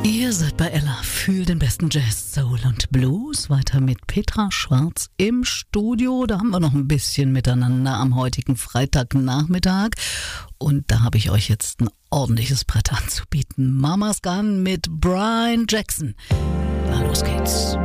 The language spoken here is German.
Ihr seid bei Ella, fühlt den besten Jazz, Soul und Blues. Weiter mit Petra Schwarz im Studio. Da haben wir noch ein bisschen miteinander am heutigen Freitagnachmittag. Und da habe ich euch jetzt ein ordentliches Brett anzubieten. Mama's Gun mit Brian Jackson. Na, los geht's.